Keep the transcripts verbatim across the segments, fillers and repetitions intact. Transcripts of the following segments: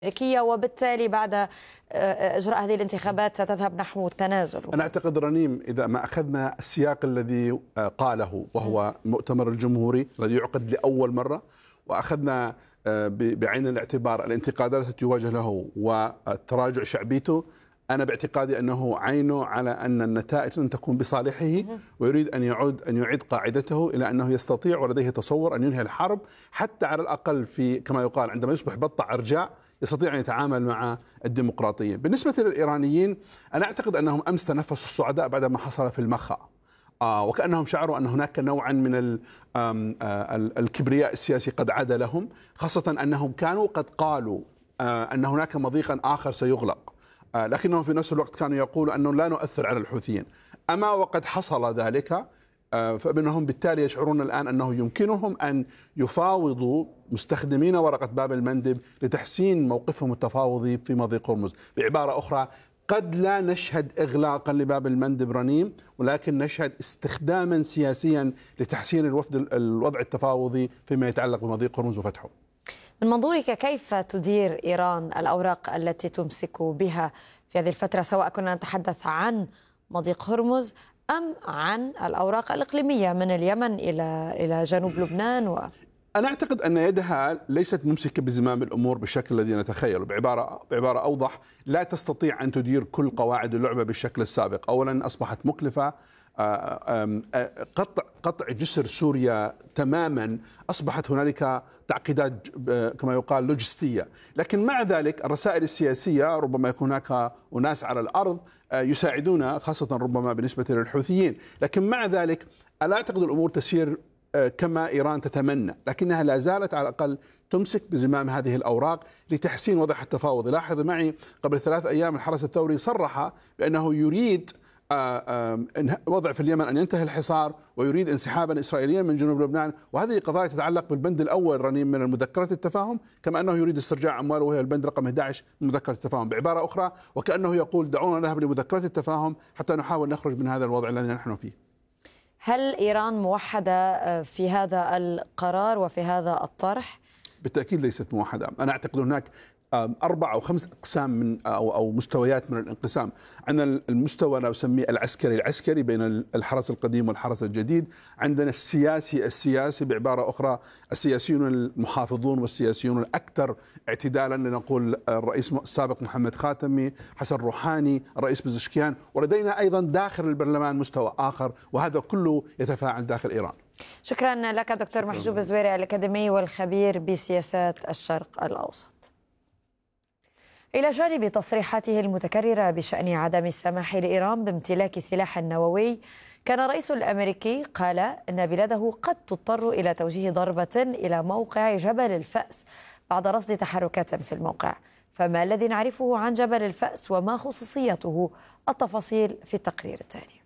الأمريكية، وبالتالي بعد إجراء هذه الانتخابات ستذهب نحو التنازل. أنا أعتقد رنيم إذا ما أخذنا السياق الذي قاله وهو المؤتمر الجمهوري الذي يعقد لأول مرة، وأخذنا بعين الاعتبار الانتقادات التي تواجه له وتراجع شعبيته، أنا باعتقادي أنه عينه على أن النتائج لن تكون بصالحه، ويريد أن يعود أن يعيد قاعدته إلى أنه يستطيع ولديه تصور أن ينهي الحرب، حتى على الأقل في كما يقال عندما يصبح بطة أرجاء يستطيع أن يتعامل مع الديمقراطية. بالنسبة للإيرانيين أنا أعتقد أنهم أمس تنفسوا الصعداء بعد ما حصل في المخا، آه وكأنهم شعروا أن هناك نوعا من ال آه الكبرياء السياسي قد عاد لهم، خاصة أنهم كانوا قد قالوا آه أن هناك مضيقا آخر سيغلق، آه لكنهم في نفس الوقت كانوا يقولوا أنه لا نؤثر على الحوثيين. أما وقد حصل ذلك آه فإنهم بالتالي يشعرون الآن أنه يمكنهم أن يفاوضوا مستخدمين ورقة باب المندب لتحسين موقفهم التفاوضي في مضيق هرمز. بعبارة أخرى، قد لا نشهد إغلاقا لباب المندب رنيم، ولكن نشهد استخداما سياسيا لتحسين الوفد الوضع التفاوضي فيما يتعلق بمضيق هرمز وفتحه. من منظورك كيف تدير إيران الأوراق التي تمسك بها في هذه الفترة، سواء كنا نتحدث عن مضيق هرمز أم عن الأوراق الإقليمية من اليمن إلى إلى جنوب لبنان؟ و أنا أعتقد أن يدها ليست ممسكة بزمام الأمور بالشكل الذي نتخيله. بعبارة بعبارة أوضح، لا تستطيع أن تدير كل قواعد اللعبة بالشكل السابق. أولا أصبحت مكلفة، قطع قطع جسر سوريا تماما، أصبحت هنالك تعقيدات كما يقال لوجستية. لكن مع ذلك الرسائل السياسية ربما يكون هناك أناس على الأرض يساعدون، خاصة ربما بالنسبة للحوثيين. لكن مع ذلك لا أعتقد الأمور تسير كما إيران تتمنى، لكنها لا زالت على الأقل تمسك بزمام هذه الأوراق لتحسين وضع التفاوض. لاحظ معي قبل ثلاث أيام الحرس الثوري صرح بأنه يريد وضع في اليمن أن ينتهي الحصار، ويريد انسحابا إسرائيليا من جنوب لبنان، وهذه قضايا تتعلق بالبند الأول رنيم من المذكرة التفاهم، كما أنه يريد استرجاع أمواله وهي البند رقم أحد عشر من مذكرة التفاهم. بعبارة أخرى، وكأنه يقول دعونا نذهب لمذكرة التفاهم حتى نحاول نخرج من هذا الوضع الذي نحن فيه. هل إيران موحدة في هذا القرار وفي هذا الطرح؟ بالتأكيد ليست موحدة. أنا أعتقد هناك أربع أو خمس أقسام من أو أو مستويات من الانقسام. عندنا المستوى أنا أسميه العسكري العسكري بين الحرس القديم والحرس الجديد. عندنا السياسي السياسي، بعبارة أخرى السياسيون المحافظون والسياسيون الأكثر اعتدالا، لنقول الرئيس السابق محمد خاتمي، حسن روحاني، الرئيس بزشكيان، ولدينا أيضا داخل البرلمان مستوى آخر، وهذا كله يتفاعل داخل إيران. شكرا لك دكتور محجوب الزويري، الأكاديمي والخبير بسياسات الشرق الأوسط. إلى جانب تصريحاته المتكررة بشأن عدم السماح لإيران بامتلاك سلاح نووي، كان الرئيس الأمريكي قال أن بلاده قد تضطر إلى توجيه ضربة إلى موقع جبل الفأس بعد رصد تحركات في الموقع. فما الذي نعرفه عن جبل الفأس وما خصوصيته؟ التفاصيل في التقرير التالي.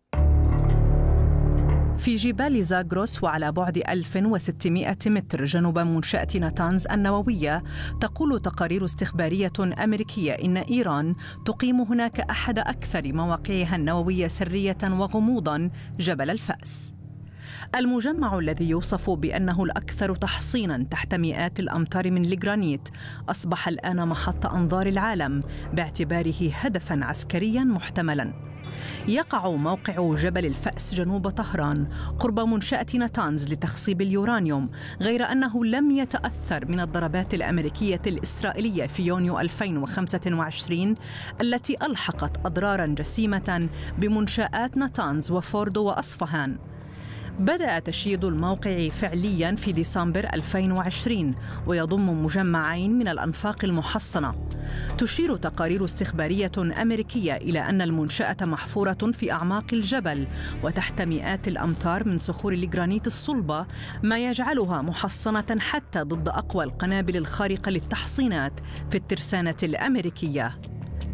في جبال زاغروس وعلى بعد ألف وستمائة متر جنوب منشأة ناتانز النووية، تقول تقارير استخبارية أمريكية إن إيران تقيم هناك أحد أكثر مواقعها النووية سرية وغموضاً، جبل الفأس. المجمع الذي يوصف بأنه الأكثر تحصيناً تحت مئات الأمتار من الجرانيت أصبح الآن محط أنظار العالم باعتباره هدفاً عسكرياً محتملاً. يقع موقع جبل الفأس جنوب طهران قرب منشأة ناتانز لتخصيب اليورانيوم، غير أنه لم يتأثر من الضربات الأمريكية الإسرائيلية في يونيو ألفين وخمسة وعشرين التي ألحقت أضراراً جسيمة بمنشآت ناتانز وفوردو وأصفهان. بدأ تشييد الموقع فعلياً في ديسمبر ألفين وعشرين ويضم مجمعين من الأنفاق المحصنة. تشير تقارير استخبارية أمريكية إلى أن المنشأة محفورة في أعماق الجبل وتحت مئات الأمتار من صخور الجرانيت الصلبة، ما يجعلها محصنة حتى ضد أقوى القنابل الخارقة للتحصينات في الترسانة الأمريكية.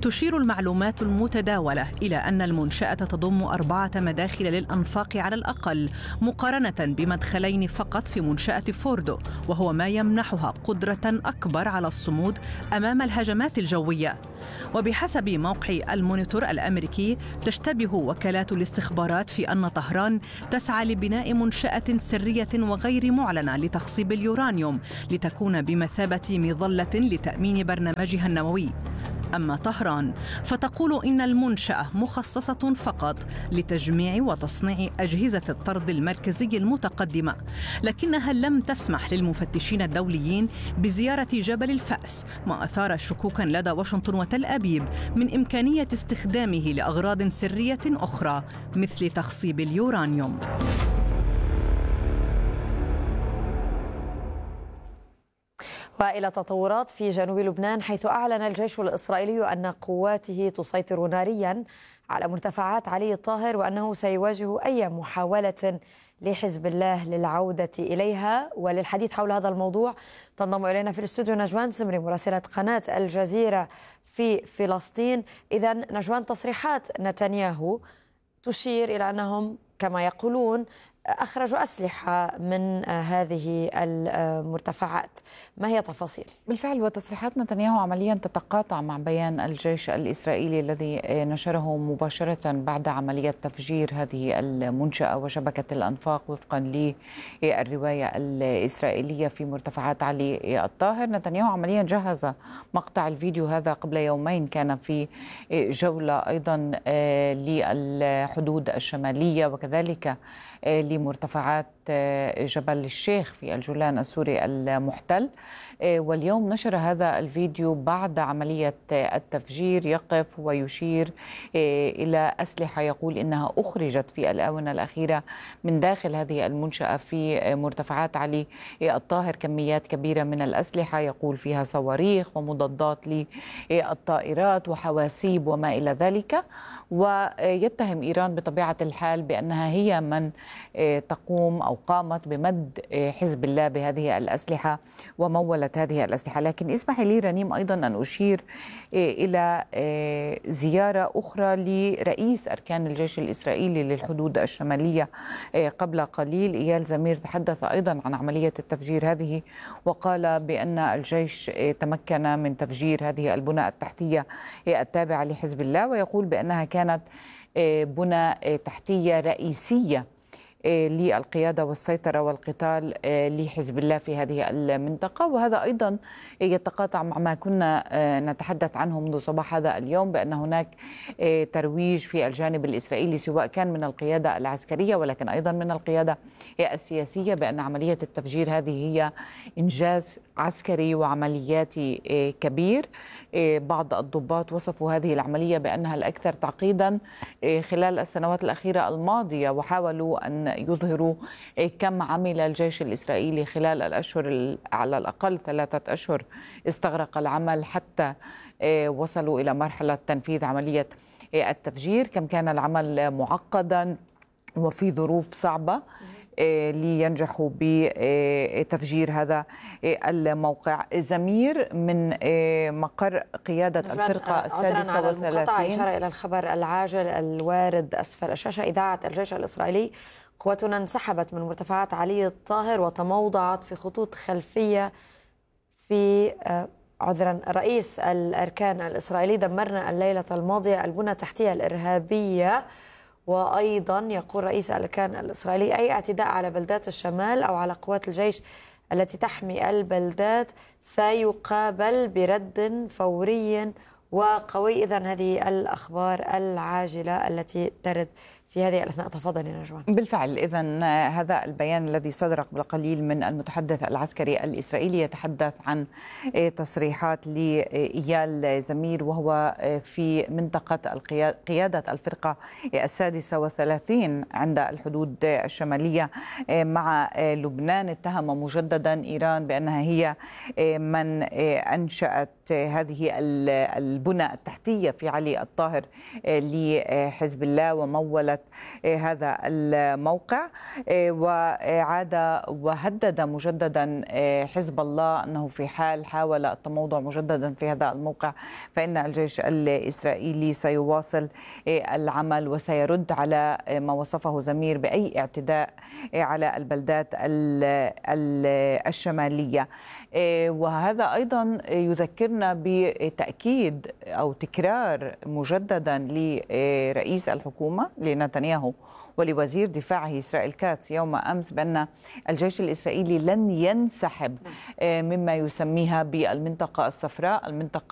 تشير المعلومات المتداولة إلى أن المنشأة تضم أربعة مداخل للأنفاق على الأقل، مقارنة بمدخلين فقط في منشأة فوردو، وهو ما يمنحها قدرة أكبر على الصمود أمام الهجمات الجوية. وبحسب موقع المونيتور الأمريكي، تشتبه وكالات الاستخبارات في أن طهران تسعى لبناء منشأة سرية وغير معلنة لتخصيب اليورانيوم لتكون بمثابة مظلة لتأمين برنامجها النووي. أما طهران فتقول إن المنشأة مخصصة فقط لتجميع وتصنيع أجهزة الطرد المركزي المتقدمة، لكنها لم تسمح للمفتشين الدوليين بزيارة جبل الفأس، ما أثار شكوكا لدى واشنطن وتل أبيب من إمكانية استخدامه لأغراض سرية أخرى مثل تخصيب اليورانيوم. وإلى تطورات في جنوب لبنان، حيث أعلن الجيش الإسرائيلي أن قواته تسيطر ناريا على مرتفعات علي الطاهر، وأنه سيواجه أي محاولة لحزب الله للعودة إليها. وللحديث حول هذا الموضوع تنضم إلينا في الاستوديو نجوان سمري مراسلة قناة الجزيرة في فلسطين. إذا نجوان، تصريحات نتنياهو تشير إلى أنهم كما يقولون أخرجوا أسلحة من هذه المرتفعات، ما هي تفاصيل؟ بالفعل، وتصريحات نتنياهو عمليا تتقاطع مع بيان الجيش الإسرائيلي الذي نشره مباشرة بعد عملية تفجير هذه المنشأة وشبكة الأنفاق وفقا للرواية الإسرائيلية في مرتفعات علي الطاهر. نتنياهو عمليا جهز مقطع الفيديو هذا قبل يومين، كان في جولة أيضا للحدود الشمالية وكذلك لمرتفعات جبل الشيخ في الجولان السوري المحتل. واليوم نشر هذا الفيديو بعد عملية التفجير، يقف ويشير إلى أسلحة يقول إنها أخرجت في الآونة الأخيرة من داخل هذه المنشأة في مرتفعات علي الطاهر، كميات كبيرة من الأسلحة يقول فيها صواريخ ومضادات للطائرات وحواسيب وما إلى ذلك. ويتهم إيران بطبيعة الحال بأنها هي من تقوم أو قامت بمد حزب الله بهذه الأسلحة ومولت هذه الأسلحة. لكن اسمحي لي رنيم أيضا أن أشير إلى زيارة أخرى لرئيس أركان الجيش الإسرائيلي للحدود الشمالية قبل قليل. إيال زمير تحدث أيضا عن عملية التفجير هذه، وقال بأن الجيش تمكن من تفجير هذه البنى التحتية التابعة لحزب الله، ويقول بأنها كانت بنى تحتية رئيسية للقيادة والسيطرة والقتال لحزب الله في هذه المنطقة. وهذا أيضا يتقاطع مع ما كنا نتحدث عنه منذ صباح هذا اليوم، بأن هناك ترويج في الجانب الإسرائيلي سواء كان من القيادة العسكرية ولكن أيضا من القيادة السياسية بأن عملية التفجير هذه هي إنجاز عسكري وعملياتي كبير. بعض الضباط وصفوا هذه العملية بأنها الأكثر تعقيدا خلال السنوات الأخيرة الماضية، وحاولوا أن يظهروا كم عمل الجيش الإسرائيلي خلال الأشهر على الأقل ثلاثة أشهر استغرق العمل حتى وصلوا إلى مرحلة تنفيذ عملية التفجير، كم كان العمل معقدا وفي ظروف صعبة لينجحوا بتفجير هذا الموقع. زمير من مقر قيادة الفرقة السادسة والثلاثين، إشارة إلى الخبر العاجل الوارد أسفل الشاشة. إذاعة الجيش الإسرائيلي: قواتنا انسحبت من مرتفعات علي الطاهر وتموضعت في خطوط خلفية في عذرا رئيس الأركان الإسرائيلي: دمرنا الليلة الماضية البنى التحتية الإرهابية. وأيضا يقول رئيس الأركان الإسرائيلي: أي اعتداء على بلدات الشمال أو على قوات الجيش التي تحمي البلدات سيقابل برد فوري وقوي. إذن هذه الأخبار العاجلة التي ترد في هذه الأثناء. تفضلي نجوان. بالفعل، إذن هذا البيان الذي صدر قبل قليل من المتحدث العسكري الإسرائيلي يتحدث عن تصريحات لإيال زمير وهو في منطقة قيادة الفرقة السادسة والثلاثين عند الحدود الشمالية مع لبنان. اتهم مجددا إيران بأنها هي من أنشأت هذه البنى التحتية في علي الطاهر لحزب الله ومولت محاصرة هذا الموقع. وعاد وهدد مجددا حزب الله أنه في حال حاول التموضع مجددا في هذا الموقع فإن الجيش الإسرائيلي سيواصل العمل وسيرد على ما وصفه زمير بأي اعتداء على البلدات الشمالية. وهذا أيضا يذكرنا بتأكيد أو تكرار مجددا لرئيس الحكومة لنتنياهو ولوزير دفاعه إسرائيل كاتس يوم أمس بأن الجيش الإسرائيلي لن ينسحب مما يسميها بالمنطقة الصفراء، المنطقة